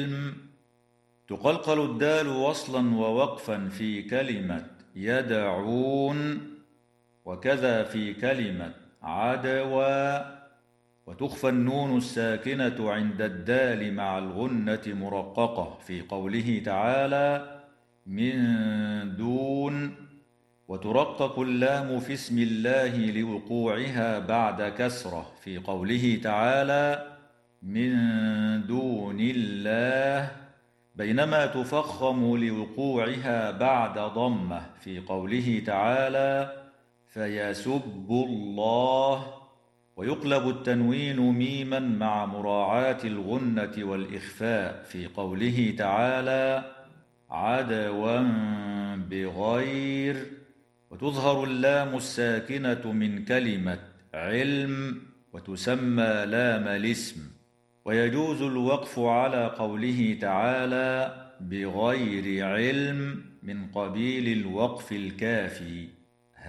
تقلقل الدال وصلا ووقفا في كلمة يدعون، وكذا في كلمة عدوى. وتخفى النون الساكنة عند الدال مع الغنة مرققة في قوله تعالى من دون. وترقق اللام في اسم الله لوقوعها بعد كسرة في قوله تعالى من دون الله، بينما تفخم لوقوعها بعد ضمة في قوله تعالى فيسب الله. ويقلب التنوين ميما مع مراعاة الغنة والإخفاء في قوله تعالى عدوا بغير. وتظهر اللام الساكنة من كلمة علم وتسمى لام الاسم. ويجوز الوقف على قوله تعالى بغير علم من قبيل الوقف الكافي.